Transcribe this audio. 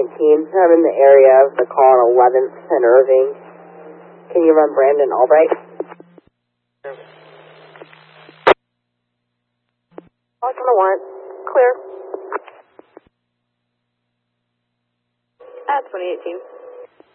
2019. I'm in the area of the call on 11th and Irving. Can you run Brandon Albright? Watch on the warrant. Clear. At 2018.